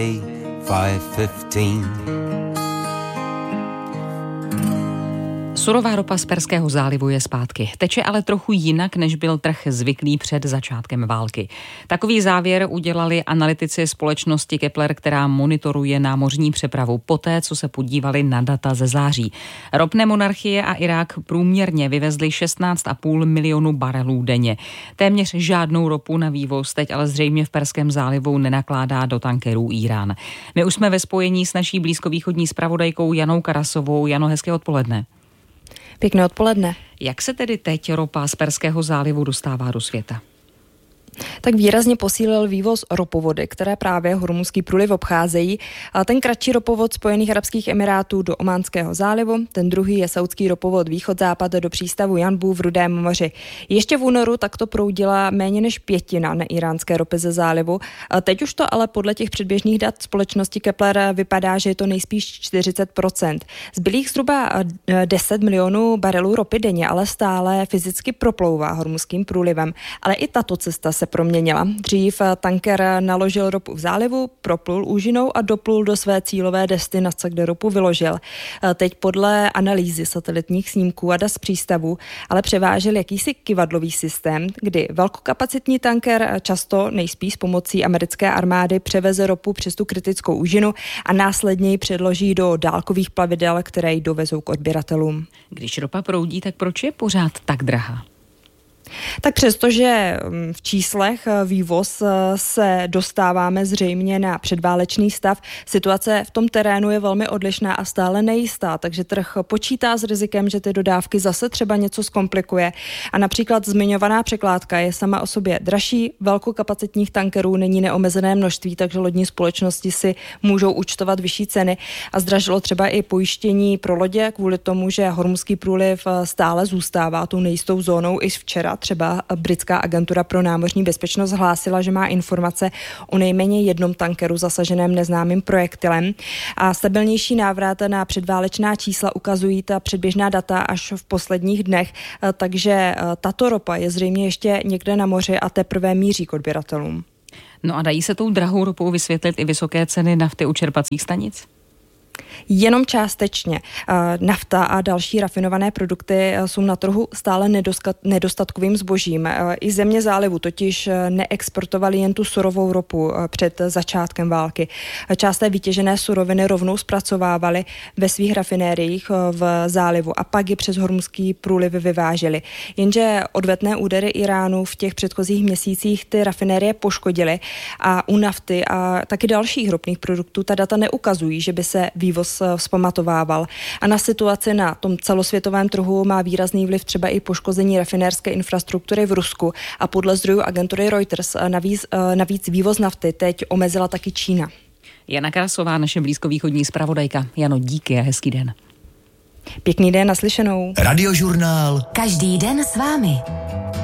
5:15. Surová ropa z Perského zálivu je zpátky. Teče ale trochu jinak, než byl trh zvyklý před začátkem války. Takový závěr udělali analytici společnosti Kepler, která monitoruje námořní přepravu poté, co se podívali na data ze září. Ropné monarchie a Irák průměrně vyvezli 16,5 milionu barelů denně. Téměř žádnou ropu na vývoz teď ale zřejmě v Perském zálivu nenakládá do tankerů Írán. My už jsme ve spojení s naší blízkovýchodní zpravodajkou Janou Karasovou. Jano, hezké odpoledne. Pěkné odpoledne. Jak se tedy teď ropa z Perského zálivu dostává do světa? Tak výrazně posílil vývoz ropovody, které právě Hormuzský průliv obcházejí. A ten kratší ropovod Spojených arabských emirátů do Ománského zálivu, ten druhý je saudský ropovod východ-západ do přístavu Janbu v Rudém moři. Ještě v únoru takto proudila méně než pětina neiránské ropy ze zálivu. A teď už to ale podle těch předběžných dat společnosti Kepler vypadá, že je to nejspíš 40%. Zbylých zhruba 10 milionů barelů ropy denně ale stále fyzicky proplouvá Hormuzským průlivem. Ale i tato cesta se proměnila. Dřív tanker naložil ropu v zálivu, proplul úžinou a doplul do své cílové destinace, kde ropu vyložil. Teď podle analýzy satelitních snímků a dat z přístavu ale převážel jakýsi kyvadlový systém, kdy velkokapacitní tanker často nejspíš s pomocí americké armády převeze ropu přes tu kritickou úžinu a následně ji předloží do dálkových plavidel, které ji dovezou k odběratelům. Když ropa proudí, tak proč je pořád tak drahá? Tak přestože v číslech vývoz se dostáváme zřejmě na předválečný stav, situace v tom terénu je velmi odlišná a stále nejistá, takže trh počítá s rizikem, že ty dodávky zase třeba něco zkomplikuje. A například zmiňovaná překládka je sama o sobě dražší, velkokapacitních tankerů není neomezené množství, takže lodní společnosti si můžou účtovat vyšší ceny. A zdražilo třeba i pojištění pro lodě kvůli tomu, že Hormuzský průliv stále zůstává tou nejistou zónou. I včera třeba britská agentura pro námořní bezpečnost hlásila, že má informace o nejméně jednom tankeru zasaženém neznámým projektilem. A stabilnější návrat na předválečná čísla ukazují ta předběžná data až v posledních dnech, takže tato ropa je zřejmě ještě někde na moři a teprve míří k odběratelům. No a dají se tou drahou ropou vysvětlit i vysoké ceny nafty u čerpacích stanic? Jenom částečně. Nafta a další rafinované produkty jsou na trhu stále nedostatkovým zbožím. I země zálivu totiž neexportovaly jen tu surovou ropu před začátkem války. Část té vytěžené suroviny rovnou zpracovávaly ve svých rafinériích v zálivu a pak ji přes Hormuzský průliv vyvážely. Jenže odvetné údery Iránu v těch předchozích měsících ty rafinérie poškodily a u nafty a taky dalších ropných produktů ta data neukazují, že by se vývoz vzpamatovával. A na situaci na tom celosvětovém trhu má výrazný vliv třeba i poškození rafinérské infrastruktury v Rusku a podle zdrojů agentury Reuters navíc vývoz nafty teď omezila taky Čína. Jana Karasová, naše blízkovýchodní zpravodajka. Jano, díky a hezký den. Pěkný den, naslyšenou. Radiožurnál. Každý den s vámi.